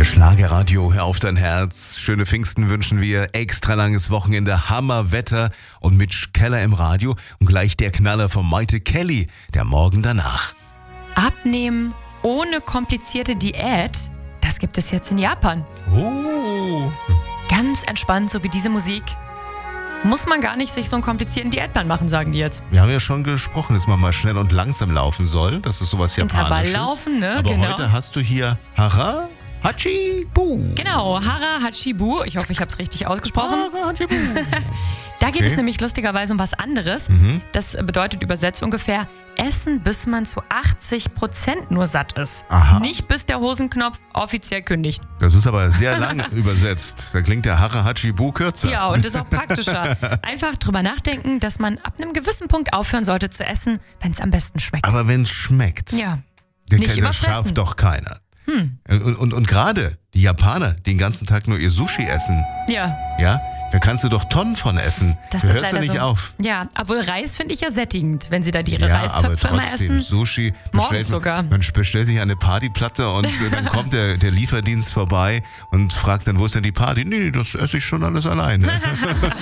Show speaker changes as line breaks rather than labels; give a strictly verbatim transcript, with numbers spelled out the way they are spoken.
Der Schlagerradio, hör auf dein Herz. Schöne Pfingsten wünschen wir, extra langes Wochenende, Hammerwetter und Mitch Keller im Radio und gleich der Knaller von Maite Kelly, der Morgen danach.
Abnehmen ohne komplizierte Diät, das gibt es jetzt in Japan.
Oh.
Ganz entspannt, so wie diese Musik. Muss man gar nicht sich so einen komplizierten Diätplan machen, sagen die jetzt.
Wir haben ja schon gesprochen, dass man mal schnell und langsam laufen soll. Das ist sowas Japanisches.
Intervalllaufen, ne?
Aber
genau.
heute hast du hier Hara Hachibu.
Genau, Hara Hachibu. Ich hoffe, ich habe es richtig ausgesprochen.
Hara Hachibu.
Da geht
Okay.
es nämlich lustigerweise um was anderes.
Mhm.
Das bedeutet übersetzt ungefähr Essen, bis man zu achtzig Prozent nur satt ist.
Aha.
Nicht bis der Hosenknopf offiziell kündigt.
Das ist aber sehr lang übersetzt. Da klingt der Hara Hachibu kürzer.
Ja, und ist auch praktischer. Einfach drüber nachdenken, dass man ab einem gewissen Punkt aufhören sollte zu essen, wenn es am besten schmeckt.
Aber wenn es schmeckt,
Ja,
der
nicht
das
überfressen.
schafft doch keiner.
Hm.
Und, und, und gerade die Japaner, die den ganzen Tag nur ihr Sushi essen,
Ja,
ja, da kannst du doch Tonnen von essen.
das
du
ist
hörst ja
leider
nicht
so.
auf.
Ja, obwohl Reis finde ich ja sättigend, wenn sie da ihre
Ja, aber
Reistöpfe immer
trotzdem,
essen.
Sushi,
Morgens
bestellt,
sogar.
man bestellt sich eine Partyplatte und äh, dann kommt der, der Lieferdienst vorbei und fragt dann, wo ist denn die Party? Nee, das esse ich schon alles alleine.